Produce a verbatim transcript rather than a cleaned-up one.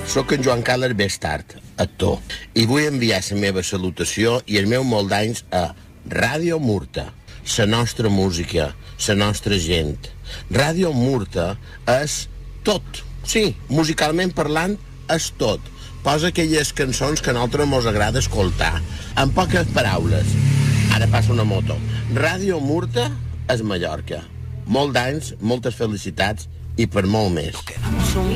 Soc en Joan Carles Bestart, actor, i vull enviar la meva salutació i el meu molt d'anys a Ràdio Murta, la nostra música, la nostra gent. Ràdio Murta és tot, sí, musicalment parlant és tot. Posa aquelles cançons que a nosaltres ens agrada escoltar, en poques paraules. Ara passa una moto. Ràdio Murta és Mallorca. Molt d'anys, moltes felicitats i per molt més.